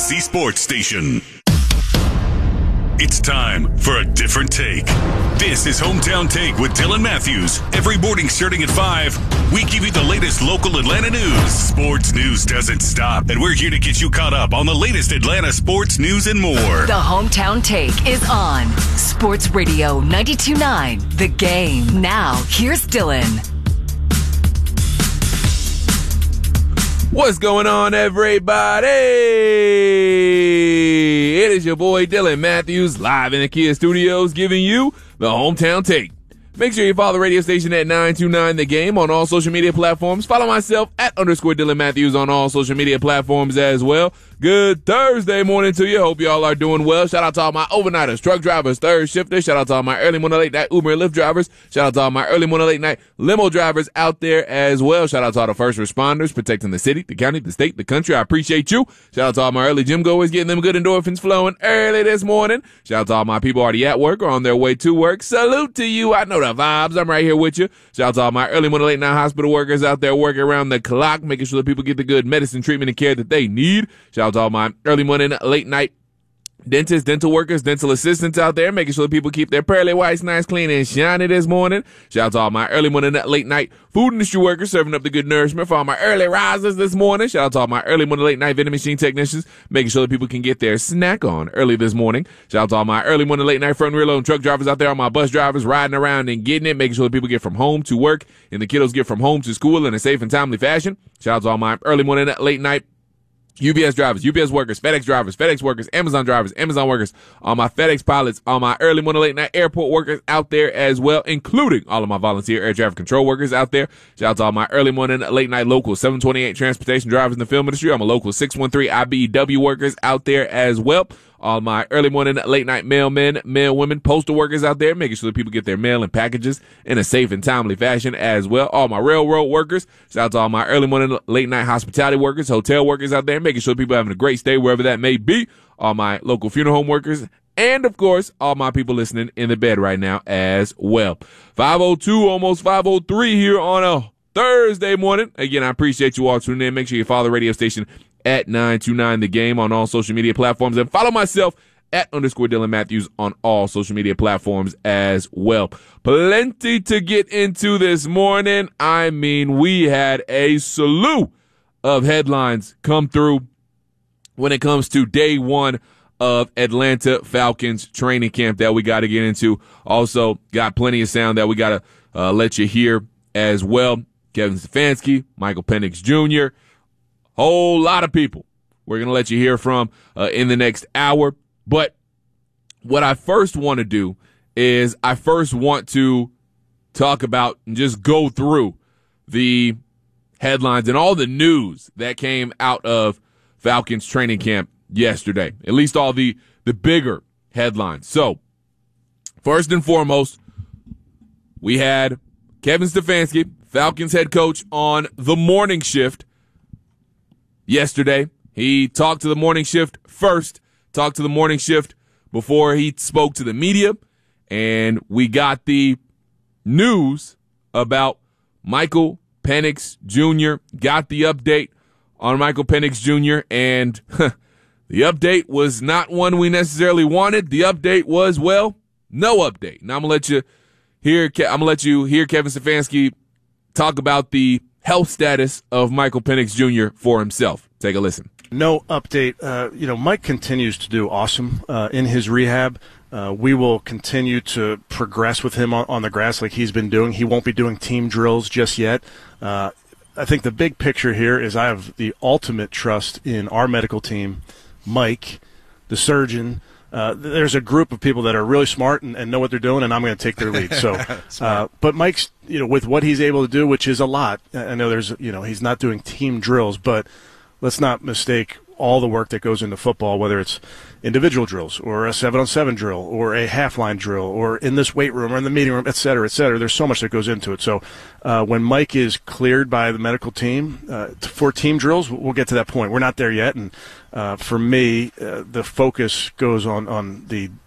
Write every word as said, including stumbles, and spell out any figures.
Odyssey Sports Station. It's time for a different take. This is Hometown Take with Dylan Matthews. Every morning starting at five, we give you the latest local Atlanta news. Sports news doesn't stop, and we're here to get you caught up on the latest Atlanta sports news and more. The Hometown Take is on Sports Radio ninety-two point nine, The Game. Now, here's Dylan. What's going on, everybody? It is your boy Dylan Matthews live in the Kia Studios giving you the Hometown Take. Make sure you follow the radio station at nine two nine The Game on all social media platforms. Follow myself at underscore Dylan Matthews on all social media platforms as well. Good Thursday morning to you. Hope you all are doing well. Shout out to all my overnighters, truck drivers, third shifters. Shout out to all my early morning, late night Uber and Lyft drivers. Shout out to all my early morning, late night limo drivers out there as well. Shout out to all the first responders protecting the city, the county, the state, the country. I appreciate you. Shout out to all my early gym goers getting them good endorphins flowing early this morning. Shout out to all my people already at work or on their way to work. Salute to you. I know the vibes. I'm right here with you. Shout out to all my early morning, late night hospital workers out there working around the clock, making sure that people get the good medicine, treatment, and care that they need. Shout out to all my early morning, late night dentists, dental workers, dental assistants out there, making sure that people keep their pearly whites nice, clean, and shiny this morning. Shout out to all my early morning, late night food industry workers serving up the good nourishment for all my early risers this morning. Shout out to all my early morning, late night vending machine technicians, making sure that people can get their snack on early this morning. Shout out to all my early morning, late night front and rear load truck drivers out there, all my bus drivers riding around and getting it, making sure that people get from home to work and the kiddos get from home to school in a safe and timely fashion. Shout out to all my early morning, late night U P S drivers, U P S workers, FedEx drivers, FedEx workers, Amazon drivers, Amazon workers, all my FedEx pilots, all my early morning, late night airport workers out there as well, including all of my volunteer air traffic control workers out there. Shout out to all my early morning, late night local seven twenty-eight transportation drivers in the film industry. I'm a local six one three I B E W workers out there as well. All my early morning, late night mailmen, mail women, postal workers out there, making sure that people get their mail and packages in a safe and timely fashion as well. All my railroad workers. Shout out to all my early morning, late night hospitality workers, hotel workers out there, making sure people are having a great stay wherever that may be. All my local funeral home workers. And, of course, all my people listening in the bed right now as well. five oh two, almost five oh three here on a Thursday morning. Again, I appreciate you all tuning in. Make sure you follow the radio station at nine two nine The Game on all social media platforms, and follow myself at underscore Dylan Matthews on all social media platforms as well. Plenty to get into this morning. I mean, we had a slew of headlines come through when it comes to day one of Atlanta Falcons training camp that we got to get into. Also, got plenty of sound that we got to uh, let you hear as well. Kevin Stefanski, Michael Penix Junior, whole lot of people we're going to let you hear from uh, in the next hour. But what I first want to do is I first want to talk about and just go through the headlines and all the news that came out of Falcons training camp yesterday, at least all the, the bigger headlines. So first and foremost, we had Kevin Stefanski, Falcons head coach, on the morning shift yesterday. He talked to the morning shift first, talked to the morning shift before he spoke to the media, and we got the news about Michael Penix Junior, got the update on Michael Penix Junior, and the update was not one we necessarily wanted. The update was, well, no update. Now I'm gonna let you hear. I'm gonna let you hear Kevin Stefanski talk about the health status of Michael Penix Junior for himself. Take a listen. No update. Uh, you know, Mike continues to do awesome uh, in his rehab. Uh, we will continue to progress with him on, on the grass like he's been doing. He won't be doing team drills just yet. Uh, I think the big picture here is I have the ultimate trust in our medical team, Mike, the surgeon. Uh, there's a group of people that are really smart and, and know what they're doing, and I'm going to take their lead. So, uh, but Mike's, you know, with what he's able to do, which is a lot. I know there's, you know, he's not doing team drills, but let's not mistake all the work that goes into football, whether it's individual drills or a seven-on-seven drill or a half-line drill or in this weight room or in the meeting room, et cetera, et cetera. There's so much that goes into it. So uh, when Mike is cleared by the medical team uh, for team drills, we'll get to that point. We're not there yet. And uh, for me, uh, the focus goes on, on the